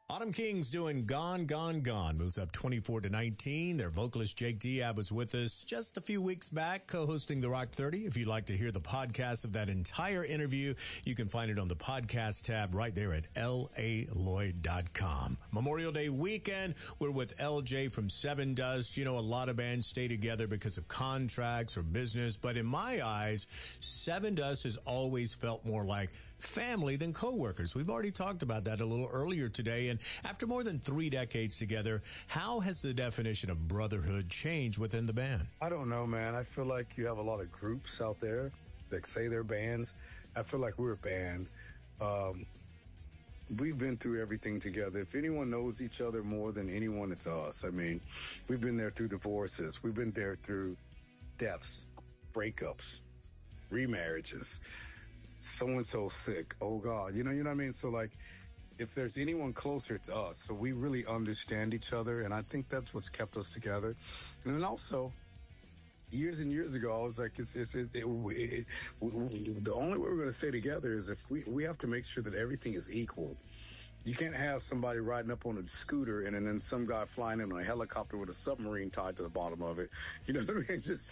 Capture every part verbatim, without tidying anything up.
Autumn Kings doing Gone, Gone, Gone. Moves up twenty-four to nineteen. Their vocalist Jake Diab was with us just a few weeks back, co-hosting the Rock thirty. If you'd like to hear the podcast of that entire interview, you can find it on the podcast tab right there at L A Lloyd dot com. Memorial Day weekend, we're with L J from Sevendust. You know, a lot of bands stay together because of contracts or business, but in my eyes, Sevendust has always felt more like family than coworkers. We've already talked about that a little earlier today. And after more than three decades together, how has the definition of brotherhood changed within the band? I don't know, man. I feel like you have a lot of groups out there that say they're bands. I feel like we're a band. Um, we've been through everything together. If anyone knows each other more than anyone, it's us. I mean, we've been there through divorces. We've been there through deaths, breakups, remarriages. So-and-so sick. Oh, God. You know, you know what I mean? So, like, if there's anyone closer to us, so we really understand each other, and I think that's what's kept us together. And then also, years and years ago, I was like, it's, it's, it, it, it, it, the only way we're going to stay together is if we, we have to make sure that everything is equal. You can't have somebody riding up on a scooter and, and then some guy flying in on a helicopter with a submarine tied to the bottom of it. You know what I mean? Just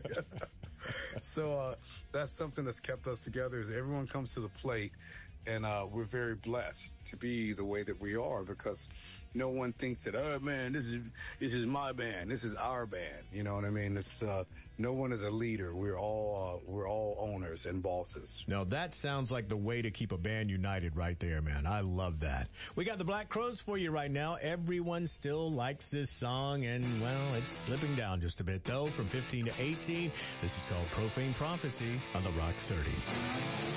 so uh, that's something that's kept us together is everyone comes to the plate, and uh, we're very blessed to be the way that we are because no one thinks that, oh, man, this is this is my band. This is our band. You know what I mean? It's uh, no one is a leader. We're all uh, we're all owners and bosses. Now, that sounds like the way to keep a band united right there, man. I love that. We got the Black Crowes for you right now. Everyone still likes this song, and, well, it's slipping down just a bit, though, from fifteen to eighteen. This is called Profane Prophecy on the Rock thirty.